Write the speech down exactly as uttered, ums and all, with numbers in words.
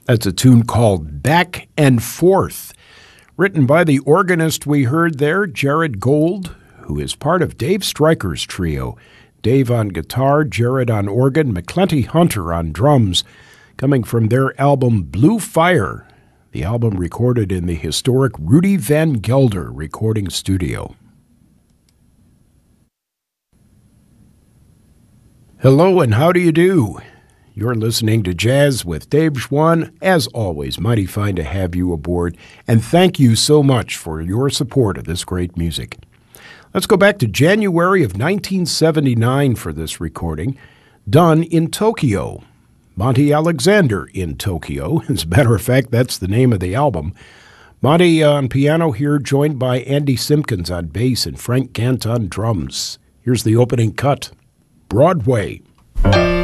That's a tune called Back and Forth, written by the organist we heard there, Jared Gold, who is part of Dave Stryker's trio. Dave on guitar, Jared on organ, McClenty Hunter on drums, coming from their album Blue Fire, the album recorded in the historic Rudy Van Gelder recording studio. Hello and how do you do? You're listening to Jazz with Dave Schwann. As always, mighty fine to have you aboard, and thank you so much for your support of this great music. Let's go back to January of nineteen seventy-nine for this recording, done in Tokyo. Monty Alexander in Tokyo. As a matter of fact, that's the name of the album. Monty on piano here, joined by Andy Simpkins on bass and Frank Gant on drums. Here's the opening cut, Broadway.